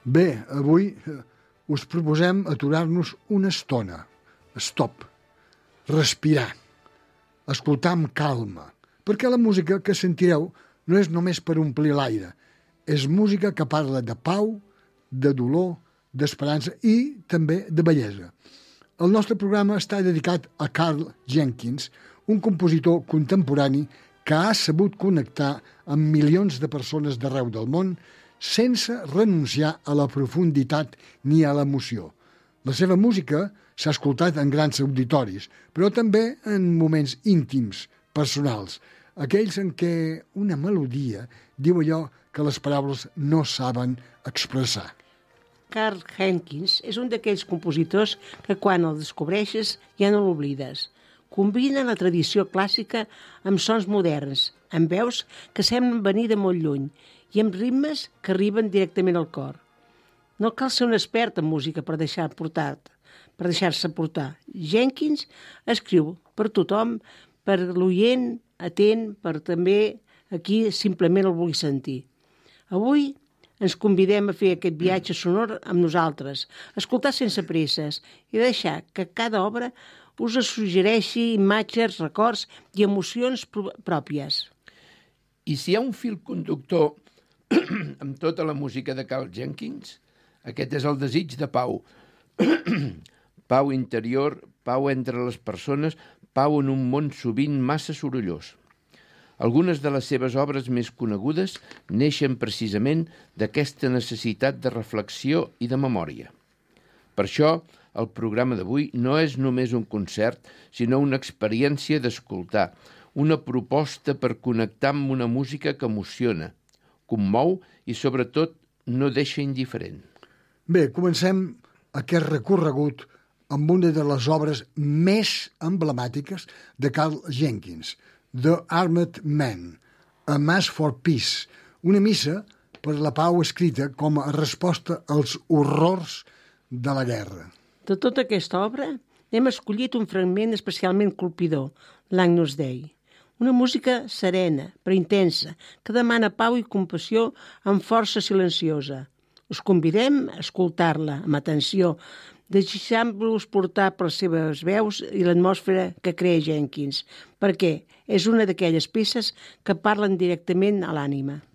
Bé, avui us proposem aturar-nos una estona. Stop. Respirar. Escoltar amb calma. Perquè la música que sentireu no és només per omplir l'aire. És música que parla de pau, de dolor, d'esperança i també de bellesa. El nostre programa està dedicat a Karl Jenkins, un compositor contemporani que ha sabut connectar amb milions de persones d'arreu del món sense renunciar a la profunditat ni a l'emoció. La seva música s'ha escoltat en grans auditoris, però també en moments íntims, personals, aquells en què una melodia diu allò que les paraules no saben expressar. Karl Jenkins és un d'aquells compositors que quan el descobreixes ja no l'oblides. Combina la tradició clàssica amb sons moderns, amb veus que semblen venir de molt lluny i amb ritmes que arriben directament al cor. No cal ser un expert en música per deixar-se portar. Jenkins escriu per tothom, per l'oient atent, per també aquí simplement el vulgui sentir. Avui ens convidem a fer aquest viatge sonor amb nosaltres, escoltar sense presses i deixar que cada obra us suggereixi imatges, records i emocions pròpies. I si hi ha un fil conductor amb tota la música de Karl Jenkins, aquest és el desig de pau. Pau interior, pau entre les persones, pau en un món sovint massa sorollós. Algunes de les seves obres més conegudes neixen precisament d'aquesta necessitat de reflexió i de memòria. Per això, el programa d'avui no és només un concert, sinó una experiència d'escoltar, una proposta per connectar amb una música que emociona, commou i, sobretot, no deixa indiferent. Bé, comencem aquest recorregut amb una de les obres més emblemàtiques de Karl Jenkins, The Armed Man, A Mass for Peace, una missa per la pau escrita com a resposta als horrors de la guerra. De tota aquesta obra hem escollit un fragment especialment colpidor, l'Agnus Dei. Una música serena, però intensa, que demana pau i compassió amb força silenciosa. Us convidem a escoltar-la amb atenció, deixant-vos portar per les seves veus i l'atmosfera que crea Jenkins, perquè és una d'aquelles peces que parlen directament a l'ànima.